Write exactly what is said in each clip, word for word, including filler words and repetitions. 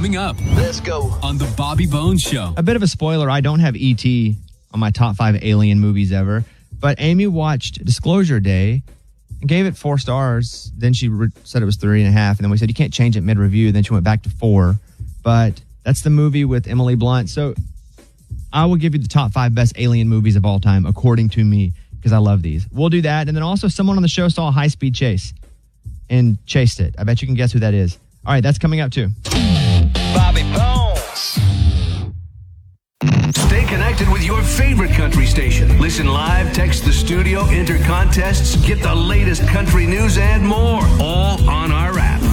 Coming up. Let's go. On the Bobby Bones Show. A bit of a spoiler, I don't have E T on my top five alien movies ever, but Amy watched Disclosure Day and gave it four stars. Then she re- said it was three and a half, and then we said you can't change it mid-review. Then she went back to four, but that's the movie with Emily Blunt. So I will give you the top five best alien movies of all time, according to me, because I love these. We'll do that, and then also someone on the show saw a high-speed chase and chased it. I bet you can guess who that is. All right, that's coming up too. Bobby Bones. Stay connected with your favorite country station. Listen live, text the studio, enter contests, get the latest country news and more. All on our app.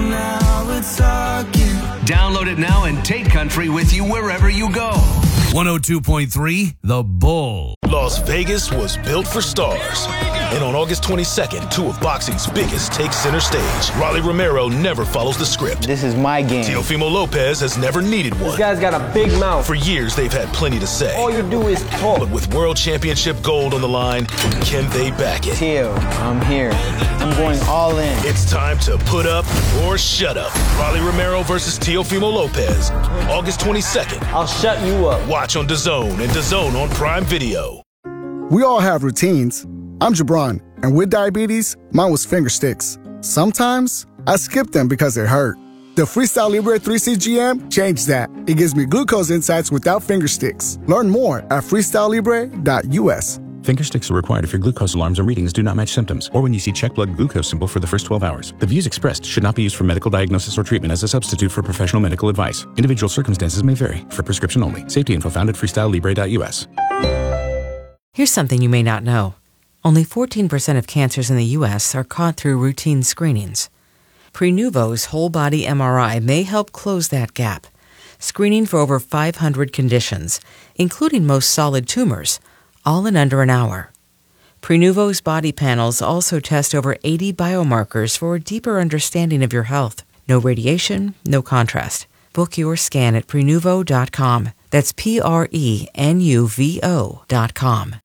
Download it now and take country with you wherever you go. one oh two point three The Bull. Las Vegas was built for stars. And on August twenty-second, two of boxing's biggest take center stage. Rolly Romero never follows the script. This is my game. Teofimo Lopez has never needed one. This guy's got a big mouth. For years, they've had plenty to say. All you do is talk. But with World Championship gold on the line, can they back it? Teo, I'm here. I'm going all in. It's time to put up or shut up. Rolly Romero versus Teofimo Lopez. August twenty-second. I'll shut you up. Watch on DAZN and DAZN on Prime Video. We all have routines. I'm Jabron, and with diabetes, mine was finger sticks. Sometimes, I skip them because it hurt. The Freestyle Libre three C G M changed that. It gives me glucose insights without finger sticks. Learn more at freestyle libre dot u s. Finger sticks are required if your glucose alarms and readings do not match symptoms, or when you see check blood glucose symbol for the first twelve hours. The views expressed should not be used for medical diagnosis or treatment as a substitute for professional medical advice. Individual circumstances may vary. For prescription only. Safety info found at freestyle libre dot u s. Here's something you may not know. Only fourteen percent of cancers in the U S are caught through routine screenings. Prenuvo's whole-body M R I may help close that gap, screening for over five hundred conditions, including most solid tumors, all in under an hour. Prenuvo's body panels also test over eighty biomarkers for a deeper understanding of your health. No radiation, no contrast. Book your scan at prenuvo dot com. That's P R E N U V O dot com.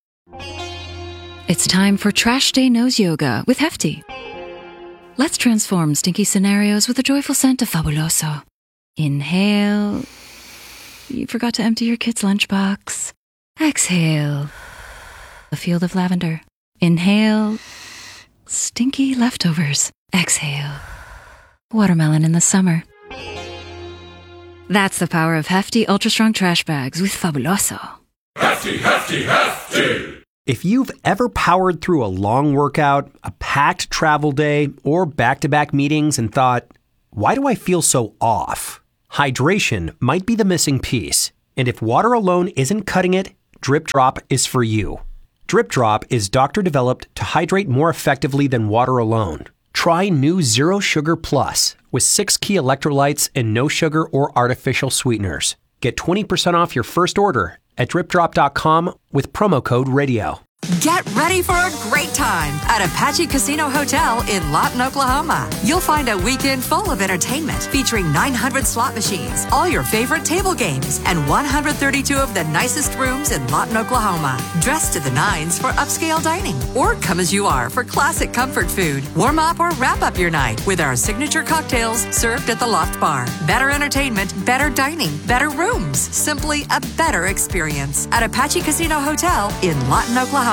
It's time for Trash Day Nose Yoga with Hefty. Let's transform stinky scenarios with the joyful scent of Fabuloso. Inhale. You forgot to empty your kid's lunchbox. Exhale. A field of lavender. Inhale. Stinky leftovers. Exhale. Watermelon in the summer. That's the power of Hefty Ultra Strong Trash Bags with Fabuloso. Hefty, Hefty, Hefty! If you've ever powered through a long workout, a packed travel day, or back-to-back meetings and thought, why do I feel so off? Hydration might be the missing piece. And if water alone isn't cutting it, Drip Drop is for you. Drip Drop is doctor-developed to hydrate more effectively than water alone. Try new Zero Sugar Plus with six key electrolytes and no sugar or artificial sweeteners. Get twenty percent off your first order at drip drop dot com with promo code radio. Get ready for a great time at Apache Casino Hotel in Lawton, Oklahoma. You'll find a weekend full of entertainment featuring nine hundred slot machines, all your favorite table games, and one hundred thirty-two of the nicest rooms in Lawton, Oklahoma. Dress to the nines for upscale dining, or come as you are for classic comfort food. Warm up or wrap up your night with our signature cocktails served at the Loft Bar. Better entertainment, better dining, better rooms. Simply a better experience at Apache Casino Hotel in Lawton, Oklahoma.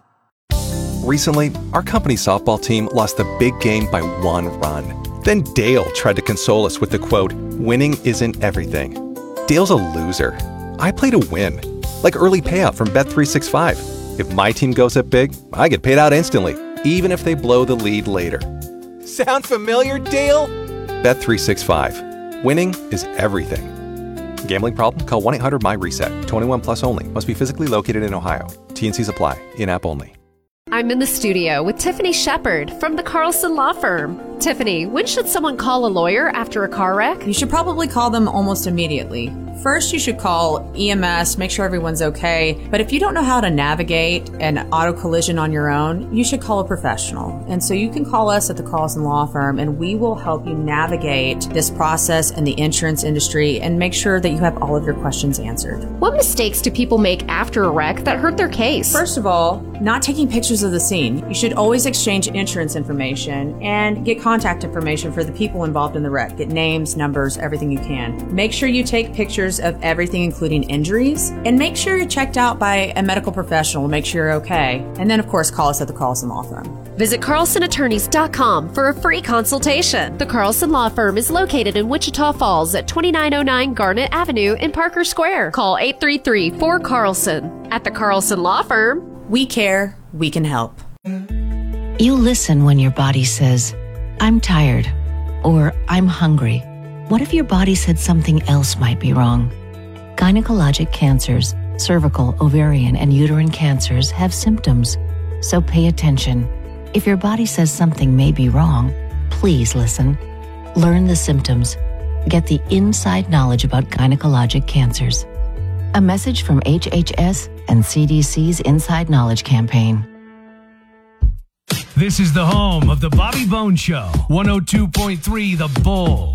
Recently, our company softball team lost the big game by one run. Then Dale tried to console us with the quote, "Winning isn't everything." Dale's a loser. I play to win. Like early payout from Bet three sixty-five. If my team goes up big, I get paid out instantly, even if they blow the lead later. Sound familiar, Dale? Bet three sixty-five. Winning is everything. Gambling problem? Call one eight hundred M Y reset. twenty-one plus only. Must be physically located in Ohio. T N Cs apply. In-app only. I'm in the studio with Tiffany Shepard from the Carlson Law Firm. Tiffany, when should someone call a lawyer after a car wreck? You should probably call them almost immediately. First, you should call E M S, make sure everyone's okay. But if you don't know how to navigate an auto collision on your own, you should call a professional. And so you can call us at the Carlson Law Firm, and we will help you navigate this process in the insurance industry and make sure that you have all of your questions answered. What mistakes do people make after a wreck that hurt their case? First of all, Not taking pictures of the scene. You should always exchange insurance information and get contact information for the people involved in the wreck. Get names, numbers, everything you can. Make sure you take pictures of everything, including injuries, and make sure you're checked out by a medical professional to make sure you're okay. And then, of course, call us at the Carlson Law Firm. Visit carlson attorneys dot com for a free consultation. The Carlson Law Firm is located in Wichita Falls at twenty-nine oh nine Garnet Avenue in Parker Square. Call eight three three, four, Carlson. At the Carlson Law Firm, we care, we can help. You listen when your body says, I'm tired, or I'm hungry. What if your body said something else might be wrong? Gynecologic cancers, cervical, ovarian, and uterine cancers have symptoms, so pay attention. If your body says something may be wrong, please listen. Learn the symptoms. Get the inside knowledge about gynecologic cancers. A message from H H S and C D C's Inside Knowledge campaign. This is the home of the Bobby Bones Show. one oh two point three The Bull.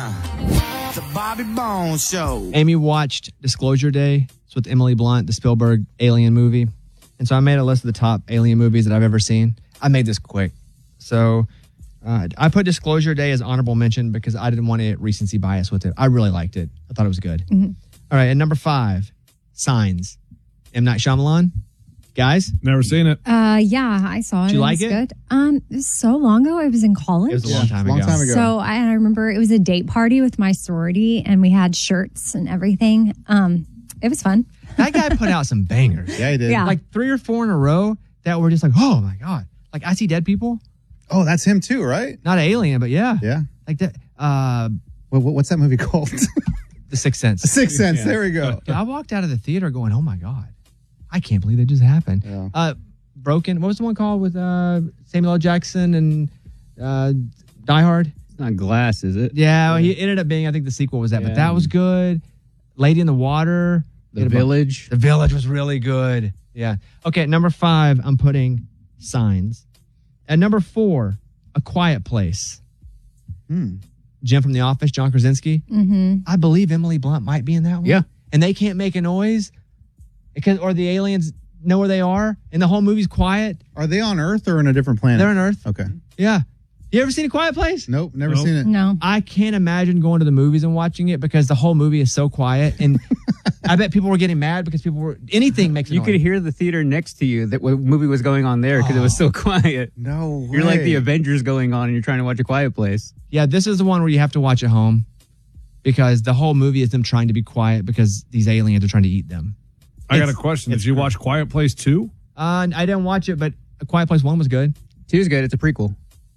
Uh, the Bobby Bones Show. Amy watched Disclosure Day. It's with Emily Blunt, the Spielberg Alien movie. And so I made a list of the top Alien movies that I've ever seen. I made this quick. So uh, I put Disclosure Day as honorable mention because I didn't want to recency bias with it. I really liked it. I thought it was good. Mm-hmm. All right, and number five, Signs. M. Night Shyamalan. Guys? Never seen it. Uh, yeah, I saw it. Did you it like was it? Good. Um, it was so long ago. I was in college. It was a long time long ago. time ago. So I, I remember it was a date party with my sorority, and we had shirts and everything. Um, it was fun. That guy put out some bangers. Yeah, he did. Yeah. Like three or four in a row that were just like, oh my God. Like I See Dead People. Oh, that's him too, right? Not Alien, but yeah. Yeah. Like that. Uh, What, what- what's that movie called? The Sixth Sense. Sixth Sense. Yeah. There we go. Yeah, I walked out of the theater going, oh my God. I can't believe that just happened. Yeah. Uh, Broken. What was the one called with uh, Samuel L. Jackson and uh, Die Hard? It's not Glass, is it? Yeah, well, he ended up being, I think the sequel was that, but Yeah. that was good. Lady in the Water. The Village. The Village was really good. Yeah. Okay, number five, I'm putting Signs. At number four, A Quiet Place. Hmm. Jim from The Office, John Krasinski. Mm-hmm. I believe Emily Blunt might be in that one. Yeah. And they can't make a noise because, or the aliens know where they are, and the whole movie's quiet. Are they on Earth or on a different planet? They're on Earth. Okay. Yeah. You ever seen A Quiet Place? Nope, never Nope. seen it. No. I can't imagine going to the movies and watching it because the whole movie is so quiet, and I bet people were getting mad because people were anything makes a You noise. could hear the theater next to you that what movie was going on there because it was so quiet. No way. You're like the Avengers going on and you're trying to watch A Quiet Place. Yeah, this is the one where you have to watch at home because the whole movie is them trying to be quiet because these aliens are trying to eat them. I got a question. Did you watch Quiet Place two? Uh, I didn't watch it, but A Quiet Place one was good. Two is good. It's a prequel.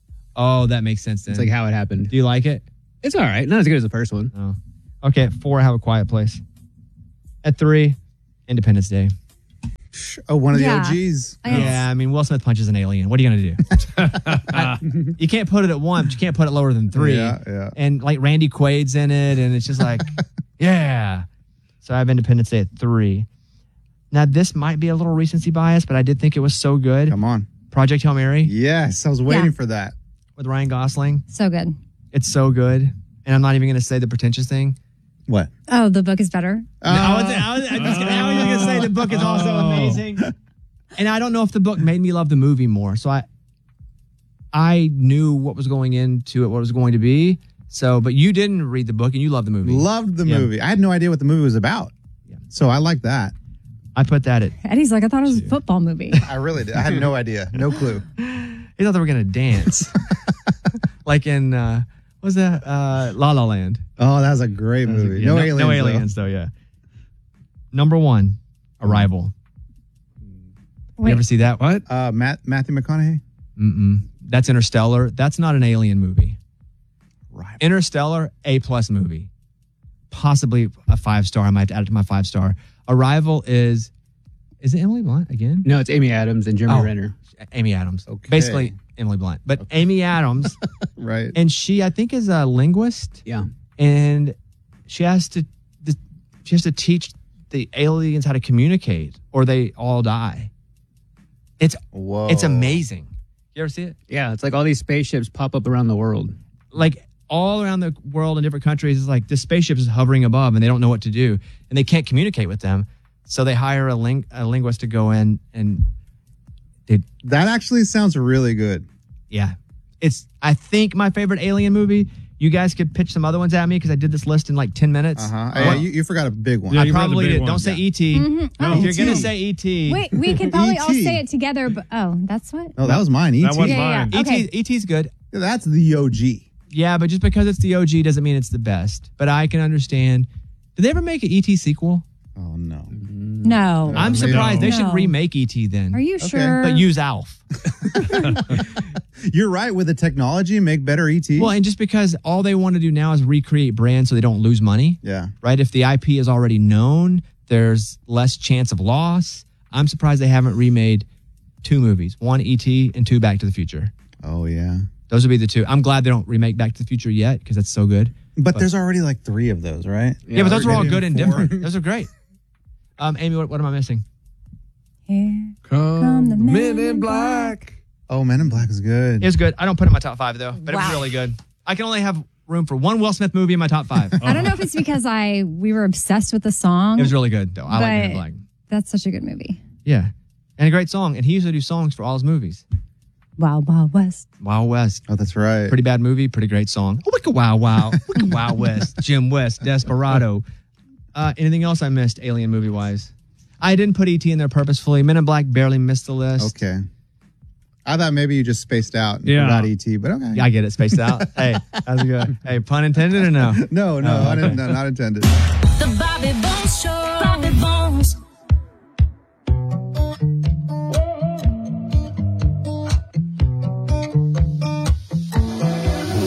Oh, that makes sense then. It's like how it happened. Do you like it? It's all right. Not as good as the first one. Oh. Okay, at four, I have A Quiet Place. At three, Independence Day. Oh, one of the Yeah. O Gs. I- Yeah, I mean, Will Smith punches an alien. What are you going to do? I- you can't put it at one, but you can't put it lower than three. Yeah, yeah. And like Randy Quaid's in it, and it's just like, yeah. So I have Independence Day at three. Now, this might be a little recency bias, but I did think it was so good. Come on. Project Hail Mary Yes, I was waiting Yeah. for that. with Ryan Gosling. So good. It's so good. And I'm not even going to say the pretentious thing. What? Oh, the book is better. I was, I was, I was, I was going to say the book is also amazing. And I don't know if the book made me love the movie more. So I I knew what was going into it, what it was going to be. So, but you didn't read the book and you loved the movie. Loved the Yeah. movie. I had no idea what the movie was about. Yeah. So I like that. I put that at, Eddie's like, I thought it was a football movie. I really did. I had no idea. No clue. he thought they were going to dance. like in, uh, what was that? Uh, La La Land. Oh, that was a great That was a- movie. yeah, no, no, aliens. no aliens, though. Yeah. Number one, Arrival. Wait. You ever see that? What? Uh, Matt, Matthew McConaughey. Mm-mm. That's Interstellar. That's not an alien movie. Right. Interstellar, A plus movie. Possibly a five star. I might have to add it to my five star. Arrival is, is it Emily Blunt again? No, it's Amy Adams and Jeremy Oh. Renner. Amy Adams. Okay. Basically Emily Blunt. But Amy Adams, Right. and she, I think, is a linguist. Yeah. And she has to, the, she has to teach the aliens how to communicate, or they all die. It's Whoa. it's amazing. You ever see it? Yeah, it's like all these spaceships pop up around the world. Like all around the world in different countries, it's like this spaceship is hovering above and they don't know what to do and they can't communicate with them. So they hire a, ling- a linguist to go in and Dude. That actually sounds really good. Yeah. It's, I think, my favorite Alien movie. You guys could pitch some other ones at me because I did this list in like ten minutes. Uh-huh. Hey, you, you forgot a big one. Yeah, I you forgot the probably big did. one. Don't say Yeah. E T. Mhm. No, Oh. if you're going to E T. say E T. Wait, we can probably all E T. say it together, but oh, that's what? No, that was mine. E T. That was Yeah, yeah, mine. yeah. Okay. E T's good. That's the O G. Yeah, but just because it's the O G doesn't mean it's the best. But I can understand. Did they ever make an E T sequel? Oh, no. No. I'm No. surprised. They should No. remake E T then. Are you sure? But use Alf. You're right. With the technology, make better E T. Well, and just because all they want to do now is recreate brands so they don't lose money. Yeah. Right? If the I P is already known, there's less chance of loss. I'm surprised they haven't remade two movies, one E T and two Back to the Future. Oh, yeah. Those would be the two. I'm glad they don't remake Back to the Future yet because that's so good. But, there's already like three of those, right? Yeah, but those are all Maybe good and four. different. Those are great. Um, Amy, what, what am I missing? Here Come, come the Men in Black. Oh, Men in Black is good. It's good. I don't put it in my top five though, but it was Wow. really good. I can only have room for one Will Smith movie in my top five. I don't know if it's because I we were obsessed with the song. It was really good though. I like Men in but Black. That's such a good movie. Yeah, and a great song. And he used to do songs for all his movies. Wild Wild West. Wild West. Oh, that's right. Pretty bad movie, pretty great song. Oh, Wicca Wow Wow. Wicca Wow West. Jim West, Desperado. Uh, anything else I missed Alien movie wise? I didn't put E T in there purposefully. Men in Black barely missed the list. Okay. I thought maybe you just spaced out and Yeah. forgot E T, but okay. Yeah, I get it. Spaced out. Hey, how's it going? Hey, pun intended or no? No, no, Oh, I didn't, okay. no, not intended. The Bobby Bones Show. Bobby Bones.